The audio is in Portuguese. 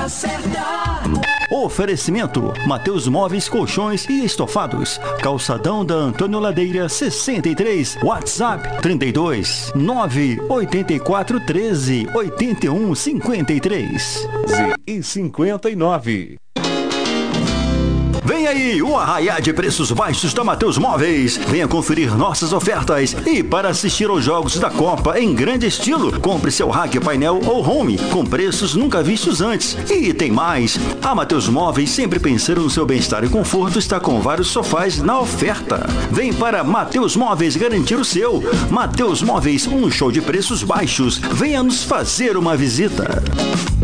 hora certa. Oferecimento: Mateus Móveis, Colchões e Estofados. Calçadão da Antônio Ladeira 63. WhatsApp 32 984 13 81 53 e 59. Vem aí o arraiá de preços baixos da Mateus Móveis. Venha conferir nossas ofertas. E para assistir aos jogos da Copa em grande estilo, compre seu rack, painel ou home com preços nunca vistos antes. E tem mais. A Mateus Móveis, sempre pensando no seu bem-estar e conforto, está com vários sofás na oferta. Vem para Mateus Móveis garantir o seu. Mateus Móveis, um show de preços baixos. Venha nos fazer uma visita.